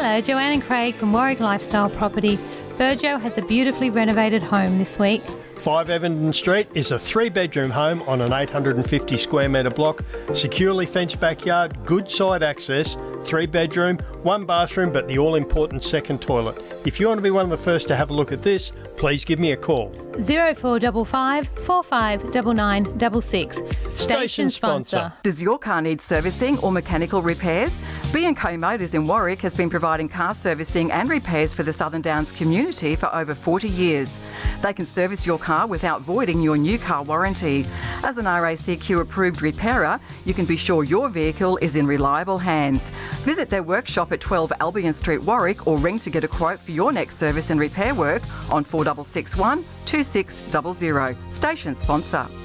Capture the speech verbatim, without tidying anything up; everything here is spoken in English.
Hello, Joanne and Craig from Warwick Lifestyle Property. Burjo has a beautifully renovated home this week. five Evenden Street is a three-bedroom home on an eight hundred fifty square metre block, securely fenced backyard, good side access, three-bedroom, one bathroom, but the all-important second toilet. If you want to be one of the first to have a look at this, please give me a call. zero four five five, four five nine nine six six. Station sponsor. Does your car need servicing or mechanical repairs? B and K Motors in Warwick has been providing car servicing and repairs for the Southern Downs community for over forty years. They can service your car without voiding your new car warranty. As an R A C Q approved repairer, you can be sure your vehicle is in reliable hands. Visit their workshop at twelve Albion Street, Warwick, or ring to get a quote for your next service and repair work on four six six one, two six zero zero. Station sponsor.